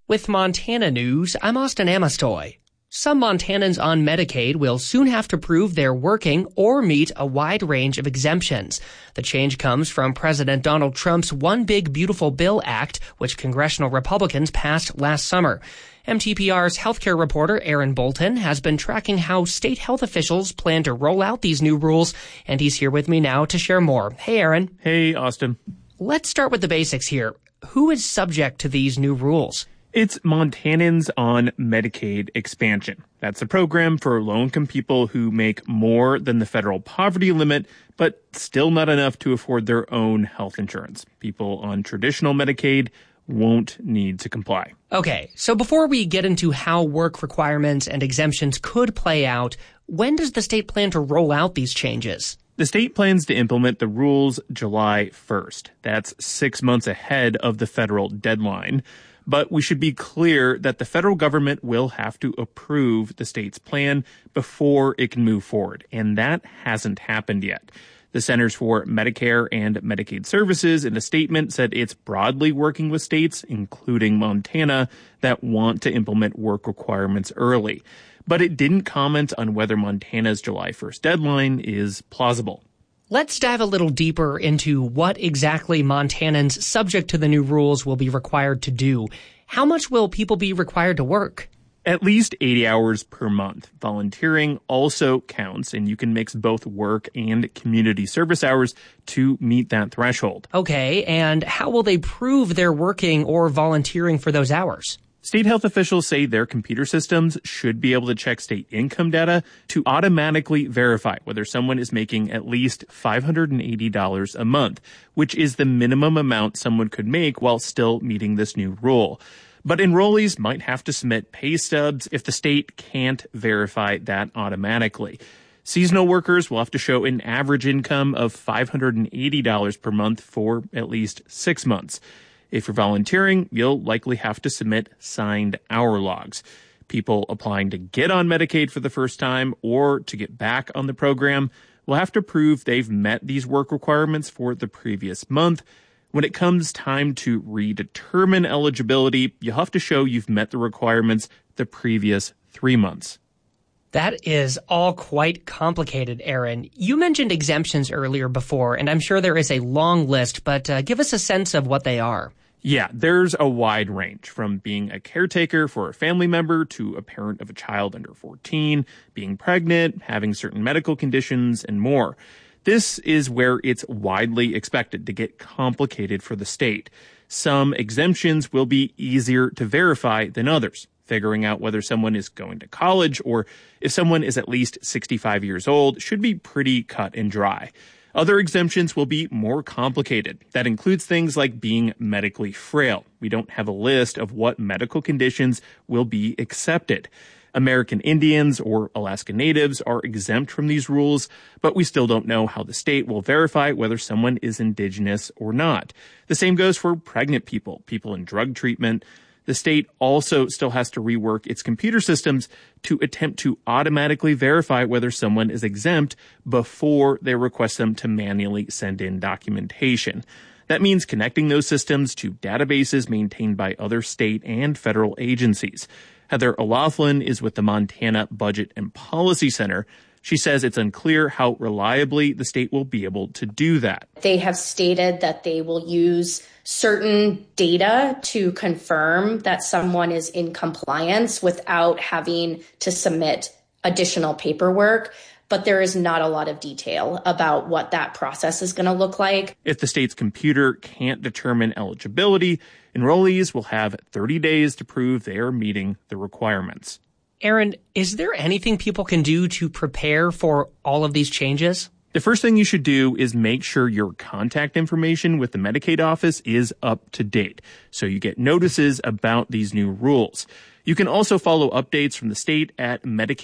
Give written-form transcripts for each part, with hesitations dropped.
With Montana news, I'm Austin Amestoy. Some Montanans on Medicaid will soon have to prove they're working or meet a wide range of exemptions. The change comes from President Donald Trump's One Big Beautiful Bill Act, which congressional Republicans passed last summer. MTPR's healthcare reporter Aaron Bolton has been tracking how state health officials plan to roll out these new rules, and he's here with me now to share more. Hey, Aaron. Hey, Austin. Let's start with the basics here. Who is subject to these new rules? It's Montanans on Medicaid expansion. That's a program for low-income people who make more than the federal poverty limit, but still not enough to afford their own health insurance. People on traditional Medicaid won't need to comply. Okay, so before we get into how work requirements and exemptions could play out, when does the state plan to roll out these changes? The state plans to implement the rules July 1st. That's 6 months ahead of the federal deadline. But we should be clear that the federal government will have to approve the state's plan before it can move forward, and that hasn't happened yet. The Centers for Medicare and Medicaid Services in a statement said it's broadly working with states, including Montana, that want to implement work requirements early. But it didn't comment on whether Montana's July 1st deadline is plausible. Let's dive a little deeper into what exactly Montanans subject to the new rules will be required to do. How much will people be required to work? At least 80 hours per month. Volunteering also counts, and you can mix both work and community service hours to meet that threshold. Okay, and how will they prove they're working or volunteering for those hours? State health officials say their computer systems should be able to check state income data to automatically verify whether someone is making at least $580 a month, which is the minimum amount someone could make while still meeting this new rule. But enrollees might have to submit pay stubs if the state can't verify that automatically. Seasonal workers will have to show an average income of $580 per month for at least 6 months. If you're volunteering, you'll likely have to submit signed hour logs. People applying to get on Medicaid for the first time or to get back on the program will have to prove they've met these work requirements for the previous month. When it comes time to redetermine eligibility, you'll have to show you've met the requirements the previous 3 months. That is all quite complicated, Aaron. You mentioned exemptions earlier before, and I'm sure there is a long list, but give us a sense of what they are. Yeah, there's a wide range from being a caretaker for a family member to a parent of a child under 14, being pregnant, having certain medical conditions, and more. This is where it's widely expected to get complicated for the state. Some exemptions will be easier to verify than others. Figuring out whether someone is going to college or if someone is at least 65 years old should be pretty cut and dry. Other exemptions will be more complicated. That includes things like being medically frail. We don't have a list of what medical conditions will be accepted. American Indians or Alaska Natives are exempt from these rules, but we still don't know how the state will verify whether someone is indigenous or not. The same goes for pregnant people, people in drug treatment. The state also still has to rework its computer systems to attempt to automatically verify whether someone is exempt before they request them to manually send in documentation. That means connecting those systems to databases maintained by other state and federal agencies. Heather O'Loughlin is with the Montana Budget and Policy Center. She says it's unclear how reliably the state will be able to do that. They have stated that they will use certain data to confirm that someone is in compliance without having to submit additional paperwork. But there is not a lot of detail about what that process is going to look like. If the state's computer can't determine eligibility, enrollees will have 30 days to prove they are meeting the requirements. Aaron, is there anything people can do to prepare for all of these changes? The first thing you should do is make sure your contact information with the Medicaid office is up to date, so you get notices about these new rules. You can also follow updates from the state at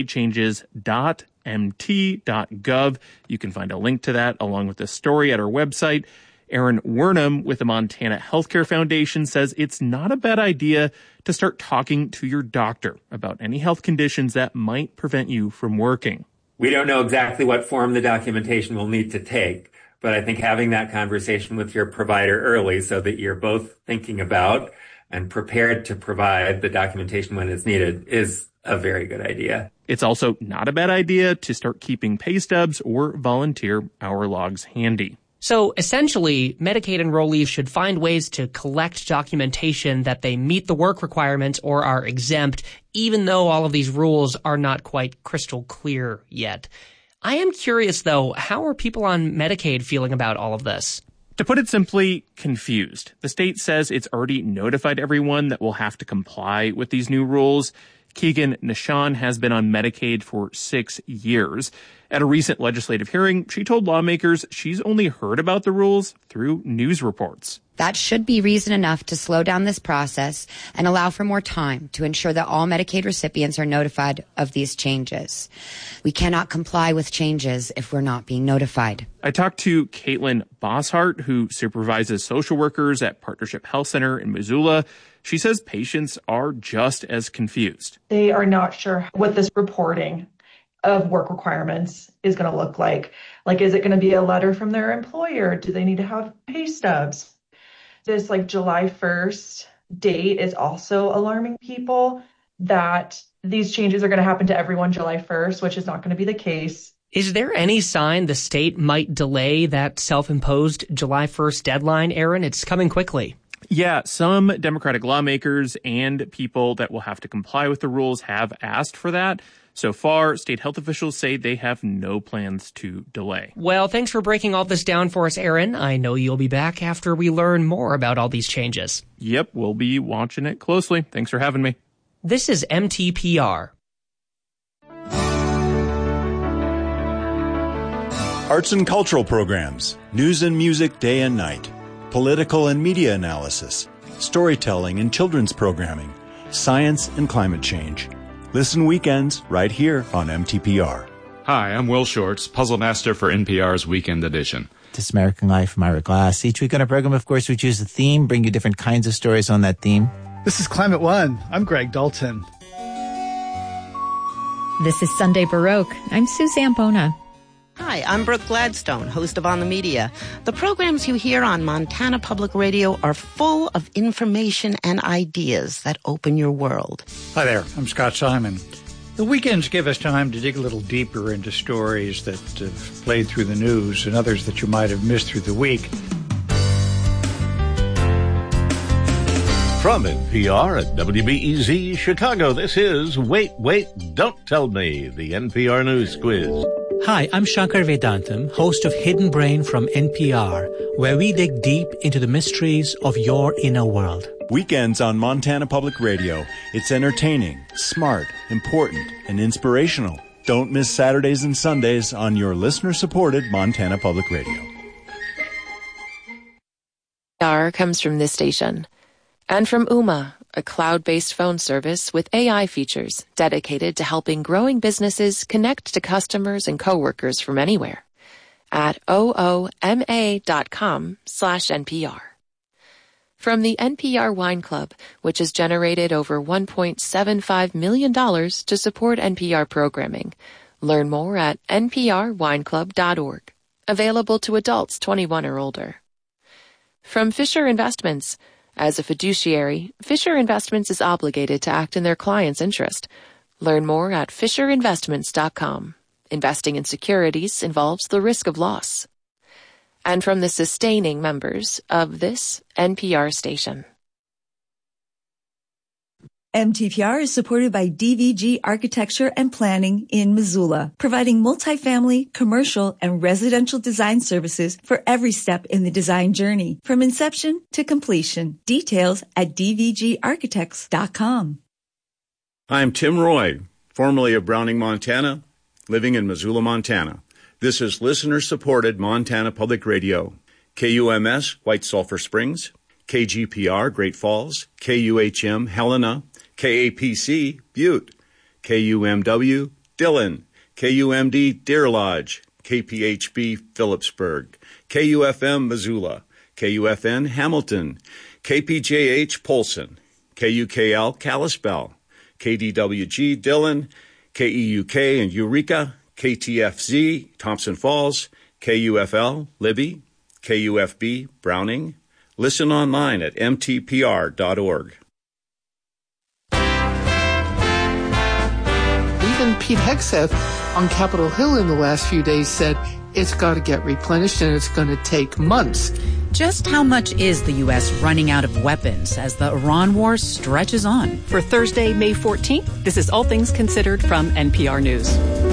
medicaidchanges.mt.gov. You can find a link to that along with this story at our website. Aaron Wernham with the Montana Healthcare Foundation says it's not a bad idea to start talking to your doctor about any health conditions that might prevent you from working. We don't know exactly what form the documentation will need to take, but I think having that conversation with your provider early so that you're both thinking about and prepared to provide the documentation when it's needed is a very good idea. It's also not a bad idea to start keeping pay stubs or volunteer hour logs handy. So essentially, Medicaid enrollees should find ways to collect documentation that they meet the work requirements or are exempt, even though all of these rules are not quite crystal clear yet. I am curious, though, how are people on Medicaid feeling about all of this? To put it simply, confused. The state says it's already notified everyone that will have to comply with these new rules. Keegan Nishan has been on Medicaid for 6 years. At a recent legislative hearing, she told lawmakers she's only heard about the rules through news reports. That should be reason enough to slow down this process and allow for more time to ensure that all Medicaid recipients are notified of these changes. We cannot comply with changes if we're not being notified. I talked to Caitlin Bosshart, who supervises social workers at Partnership Health Center in Missoula. She says patients are just as confused. They are not sure what this reporting of work requirements is going to look like. Like, is it going to be a letter from their employer? Do they need to have pay stubs? This July 1st date is also alarming people that these changes are going to happen to everyone July 1st, which is not going to be the case. Is there any sign the state might delay that self-imposed July 1st deadline, Aaron? It's coming quickly. Yeah, some Democratic lawmakers and people that will have to comply with the rules have asked for that. So far, state health officials say they have no plans to delay. Well, thanks for breaking all this down for us, Aaron. I know you'll be back after we learn more about all these changes. Yep, we'll be watching it closely. Thanks for having me. This is MTPR. Arts and cultural programs, news and music day and night, political and media analysis, storytelling and children's programming, science and climate change. Listen weekends right here on MTPR. Hi, I'm Will Shorts, Puzzle Master for NPR's Weekend Edition. This American Life, I'm Ira Glass. Each week on our program, of course, we choose a theme, bring you different kinds of stories on that theme. This is Climate One. I'm Greg Dalton. This is Sunday Baroque. I'm Suzanne Bona. Hi, I'm Brooke Gladstone, host of On the Media. The programs you hear on Montana Public Radio are full of information and ideas that open your world. Hi there, I'm Scott Simon. The weekends give us time to dig a little deeper into stories that have played through the news and others that you might have missed through the week. From NPR at WBEZ Chicago, this is Wait, Don't Tell Me, the NPR News Quiz. Hi, I'm Shankar Vedantam, host of Hidden Brain from NPR, where we dig deep into the mysteries of your inner world. Weekends on Montana Public Radio. It's entertaining, smart, important, and inspirational. Don't miss Saturdays and Sundays on your listener-supported Montana Public Radio. NPR comes from this station. And from Ooma, a cloud-based phone service with AI features dedicated to helping growing businesses connect to customers and coworkers from anywhere at ooma.com/NPR. From the NPR Wine Club, which has generated over $1.75 million to support NPR programming. Learn more at nprwineclub.org. Available to adults 21 or older. From Fisher Investments. As a fiduciary, Fisher Investments is obligated to act in their client's interest. Learn more at fisherinvestments.com. Investing in securities involves the risk of loss. And from the sustaining members of this NPR station. MTPR is supported by DVG Architecture and Planning in Missoula, providing multifamily, commercial, and residential design services for every step in the design journey, from inception to completion. Details at dvgarchitects.com. I'm Tim Roy, formerly of Browning, Montana, living in Missoula, Montana. This is listener-supported Montana Public Radio. KUMS, White Sulphur Springs, KGPR, Great Falls, KUHM, Helena, KAPC, Butte, KUMW, Dillon, KUMD, Deer Lodge, KPHB, Phillipsburg, KUFM, Missoula, KUFN, Hamilton, KPJH, Polson, KUKL, Kalispell, KDWG, Dillon, KEUK and Eureka, KTFZ, Thompson Falls, KUFL, Libby, KUFB, Browning, Listen online at mtpr.org. Even Pete Hegseth on Capitol Hill in the last few days said it's got to get replenished and it's going to take months. Just how much is the U.S. running out of weapons as the Iran war stretches on? For Thursday, May 14th, this is All Things Considered from NPR News.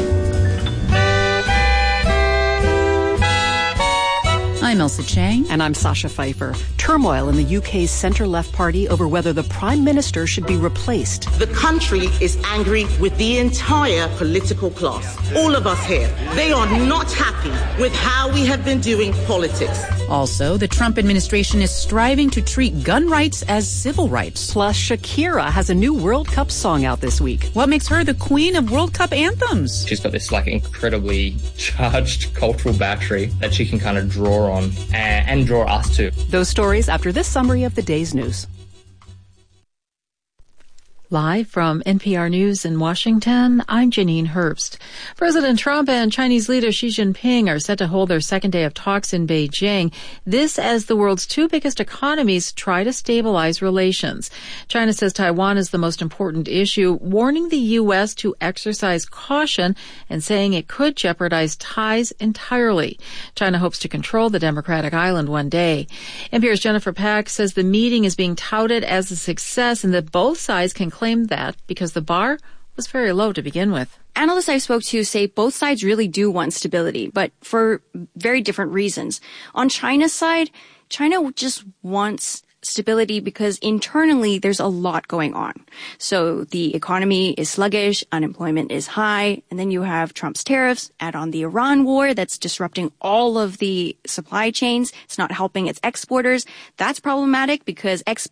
I'm Elsa Chang. And I'm Sasha Pfeiffer. Turmoil in the UK's centre-left party over whether the Prime Minister should be replaced. The country is angry with the entire political class. All of us here. They are not happy with how we have been doing politics. Also, the Trump administration is striving to treat gun rights as civil rights. Plus, Shakira has a new World Cup song out this week. What makes her the queen of World Cup anthems? She's got this incredibly charged cultural battery that she can kind of draw on and draw us to. Those stories after this summary of the day's news. Live from NPR News in Washington, I'm Janine Herbst. President Trump and Chinese leader Xi Jinping are set to hold their second day of talks in Beijing. This as the world's two biggest economies try to stabilize relations. China says Taiwan is the most important issue, warning the U.S. to exercise caution and saying it could jeopardize ties entirely. China hopes to control the democratic island one day. NPR's Jennifer Pack says the meeting is being touted as a success and that both sides can claim that because the bar was very low to begin with. Analysts I spoke to say both sides really do want stability, but for very different reasons. On China's side, China just wants stability because internally there's a lot going on. So the economy is sluggish, unemployment is high, and then you have Trump's tariffs, add on the Iran war that's disrupting all of the supply chains. It's not helping its exporters. That's problematic because